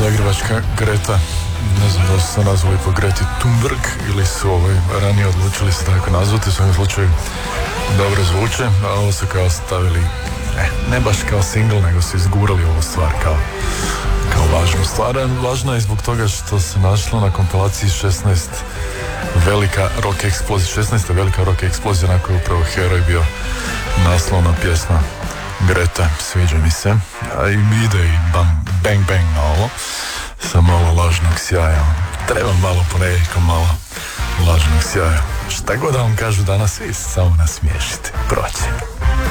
zagrebačka Greta. Ne znam da su se nazvali po Greti Thunberg ili su ranije odlučili se tako nazvati. U svom slučaju dobro zvuče, a ovo su kao stavili ne baš kao single, nego su izgurali ovu stvar kao važnu stvar. Važna je zbog toga što se našla na kompilaciji 16 velika rock eksplozija, 16. velika rock eksplozija na kojoj upravo Heroj bio naslovna pjesma Greta. Sviđa mi se, a i ide i bang bang na ovo sa malo lažnog sjaja. Treba malo ponedjeljkom, malo lažnog sjaja. Šta god da vam kažu danas, vi samo nasmiješite, proći.